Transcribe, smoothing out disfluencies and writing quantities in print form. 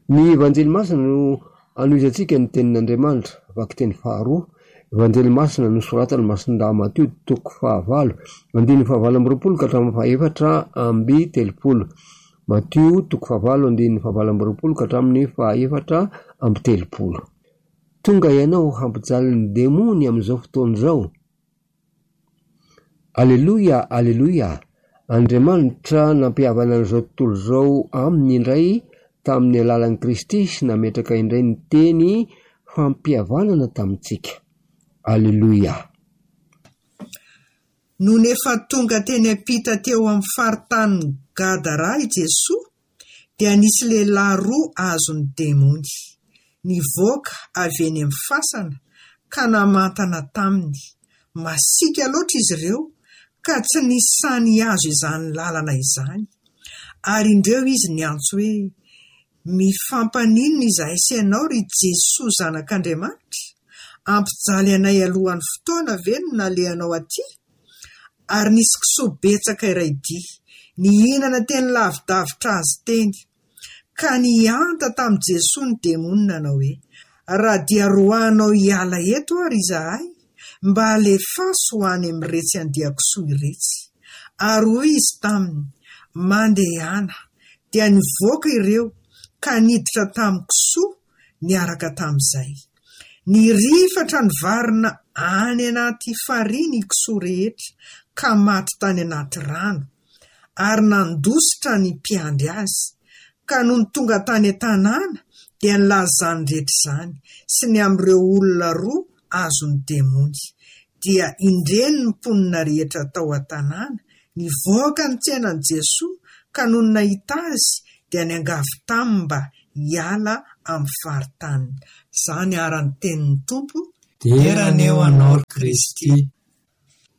Ny evanjely masina no anoizantsika ny tenin'Andriamanitra vaky teny faharoa. Evanjely masina no soratany Masinda Matio 5:9 andiny 20 ka hatramin'ny 4:30. Matio 5:9 andiny 20 ka hatramin'ny 4:30. Tonga ianao hampijaly ny demony amin'izao fotoana izao. Aleluia, aleluia. Andriamanitra nampihavana an'izao tontolo izao aminy indray tamin'ny alalan'i Kristy sy nametraka indray ny teny fampihavanana tamintsika. Aleluia. No nefa tonga teny ampita teo amin'ny faritany Gadara i Jesosy, dia nisy lehilahy roa azony demony, nivoaka avy eny amin'ny fasana ka namantana taminy. Masika loatra izy ireo ka tsy nisy sany azo izany lalana izany. Ary indreo izy niantso hoe, mifampanino izahay sy ianao ry Jesosy zanak'Andriamanitra? Ampijaly anay alohan'ny fotoana ve no nalehanao aty? Ary nisy kisoa betsaka iray dia nihinana teny lavidavitra azy teny, ka nianta tamin'i Jesosy ny demony nanao hoe, raha dia roanao hiala eto ary izahay, mba alefaso ho any amin'ny retsy andiakosoa iretsy. Ary hoy izy taminy, mandehana, dia nivoaka ireo ka niditra tamin'ny kisoa niaraka tamin'izay. Nirifatra ny varina any anaty fariny i kisoa rehetra ka maty tany anaty rano, ary nandositra ny mpiandry azy. Ka no ny tonga tany an-tanàna dia nilazany rehetra izany sy ny amin'ireo olona roa azony demony. Dia indreny ny mponina rehetra tao an-tanàna nivoaka ny tsenan'i Jesosy, ka no nahita azy dia niangavy taminy mba hiala amin'ny faritany. Izany aran'ny tenin'ny Tompo. Tera aneo anao Kristy.